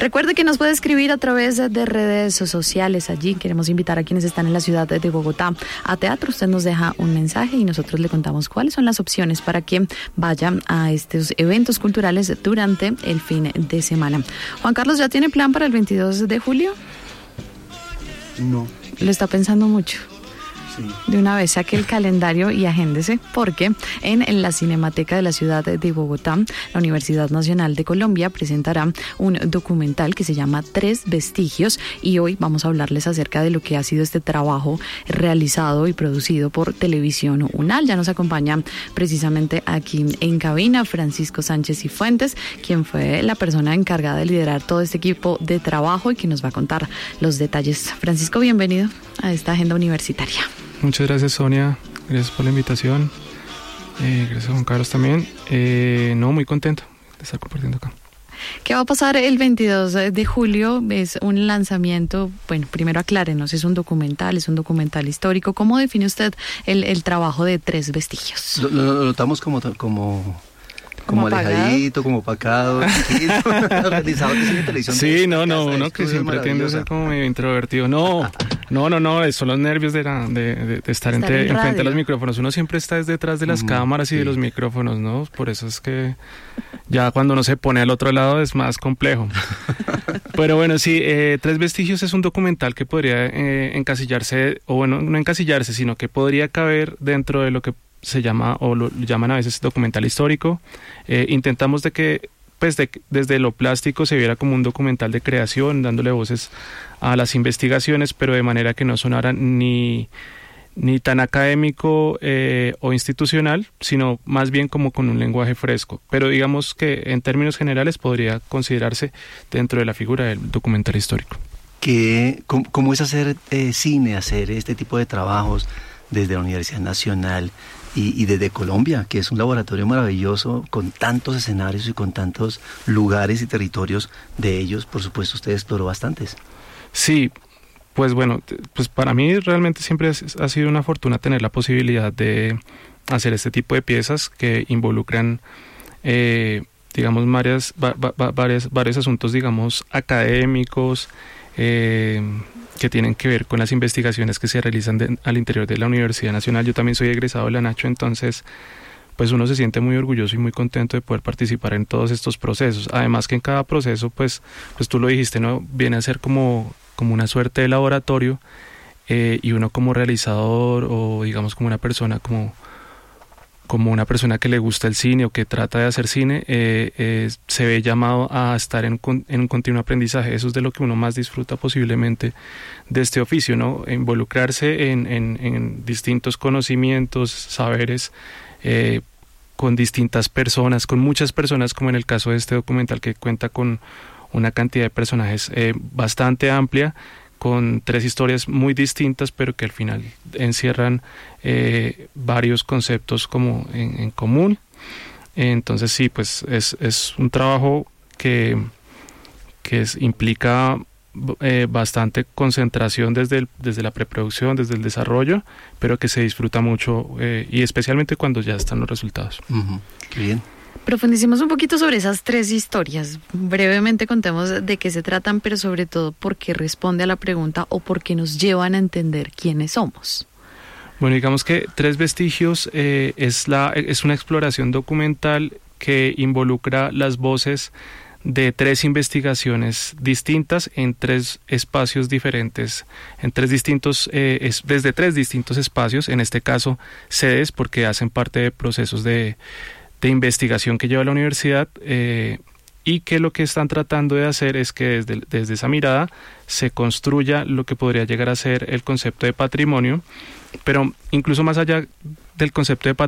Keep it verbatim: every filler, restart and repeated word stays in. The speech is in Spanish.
Recuerde que nos puede escribir a través de redes sociales. Allí queremos invitar a quienes están en la ciudad de Bogotá a teatro. Usted nos deja un mensaje y nosotros le contamos cuáles son las opciones para que vaya a estos eventos culturales durante el fin de semana. Juan Carlos, ¿ya tiene plan para el veintidós de julio? No. Lo está pensando mucho. De una vez saque el calendario y agéndese, porque en, en la Cinemateca de la ciudad de Bogotá, la Universidad Nacional de Colombia presentará un documental que se llama Tres Vestigios, y hoy vamos a hablarles acerca de lo que ha sido este trabajo realizado y producido por Televisión UNAL. Ya nos acompaña precisamente aquí en cabina Francisco Sánchez y Fuentes, quien fue la persona encargada de liderar todo este equipo de trabajo y que nos va a contar los detalles. Francisco, bienvenido a esta agenda universitaria. Muchas gracias, Sonia, gracias por la invitación, eh, gracias Juan Carlos también, eh, no, muy contento de estar compartiendo acá. ¿Qué va a pasar el veintidós de julio? Es un lanzamiento, bueno, primero aclárenos, es un documental, es un documental histórico. ¿Cómo define usted el, el trabajo de Tres Vestigios? Lo, lo, lo notamos como... como... Como alejadito, como opacado, realizado que tiene televisión. Sí, no, no, uno que siempre tiende a ser como medio introvertido. No, no, no, no, son los nervios de, la, de, de, de estar, estar entre, enfrente de los micrófonos. Uno siempre está detrás de las mm, cámaras y sí. de los micrófonos, ¿no? Por eso es que ya cuando uno se pone al otro lado es más complejo. Pero bueno, sí, eh, Tres Vestigios es un documental que podría eh, encasillarse, o bueno, no encasillarse, sino que podría caber dentro de lo que se llama, o lo llaman a veces documental histórico. Eh, intentamos de que pues de, desde lo plástico se viera como un documental de creación, dándole voces a las investigaciones, pero de manera que no sonara ni, ni tan académico eh, o institucional, sino más bien como con un lenguaje fresco. Pero digamos que en términos generales podría considerarse dentro de la figura del documental histórico. ¿Qué, cómo, cómo es hacer eh, cine, hacer este tipo de trabajos desde la Universidad Nacional y, y desde Colombia, que es un laboratorio maravilloso con tantos escenarios y con tantos lugares y territorios de ellos? Por supuesto, usted exploró bastantes. Sí, pues bueno, pues para mí realmente siempre ha sido una fortuna tener la posibilidad de hacer este tipo de piezas que involucran, eh, digamos, varias, va, va, varias, varios asuntos, digamos, académicos, eh, que tienen que ver con las investigaciones que se realizan de, al interior de la Universidad Nacional. Yo también soy egresado de la Nacho, entonces pues uno se siente muy orgulloso y muy contento de poder participar en todos estos procesos. Además que en cada proceso, pues, pues tú lo dijiste, ¿no? Viene a ser como, como una suerte de laboratorio, eh, y uno como realizador o digamos como una persona como... como una persona que le gusta el cine o que trata de hacer cine, eh, eh, se ve llamado a estar en, en un continuo aprendizaje. Eso es de lo que uno más disfruta posiblemente de este oficio, ¿no? Involucrarse en, en, en distintos conocimientos, saberes, eh, con distintas personas, con muchas personas, como en el caso de este documental que cuenta con una cantidad de personajes eh, bastante amplia, con tres historias muy distintas, pero que al final encierran eh, varios conceptos como en, en común. Entonces sí, pues es, es un trabajo que, que es, implica eh, bastante concentración desde, el, desde la preproducción, desde el desarrollo, pero que se disfruta mucho, eh, y especialmente cuando ya están los resultados. Uh-huh. Qué bien. Profundicemos un poquito sobre esas tres historias. Brevemente contemos de qué se tratan, pero sobre todo por qué responde a la pregunta o por qué nos llevan a entender quiénes somos. Bueno, digamos que Tres Vestigios eh, es, la, es una exploración documental que involucra las voces de tres investigaciones distintas en tres espacios diferentes, en tres distintos, eh, es, desde tres distintos espacios, en este caso sedes, porque hacen parte de procesos de de investigación que lleva la universidad, eh, y que lo que están tratando de hacer es que desde, desde esa mirada se construya lo que podría llegar a ser el concepto de patrimonio, pero incluso más allá del concepto de patrimonio,